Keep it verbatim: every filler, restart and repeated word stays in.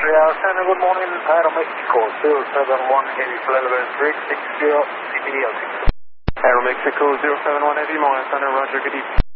Austria Center, good morning, Aeromexico, zero seven one Heavy, level three six zero, C P D L six. Aeromexico zero seven one Heavy, Montana Center, Roger, good evening.